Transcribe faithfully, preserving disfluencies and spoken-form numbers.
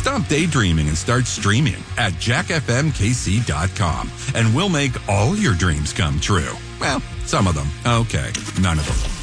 Stop daydreaming and start streaming at jack f m k c dot com, and we'll make all your dreams come true. Well, some of them. Okay, none of them.